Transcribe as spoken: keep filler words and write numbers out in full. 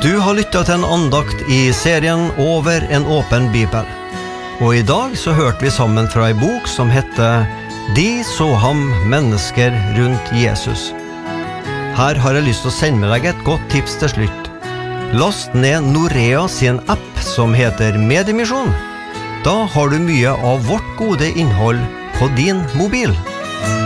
Du har lyttet til en andakt i serien Over en åpen bibel. Og i dag så hørte vi sammen fra en bok som heter De så ham mennesker rundt Jesus. Her har jeg lyst til å sende med deg et godt tips til slutt. Last ned Norea sin app som heter Mediemisjon. Da har du mye av vårt gode innhold på din mobil.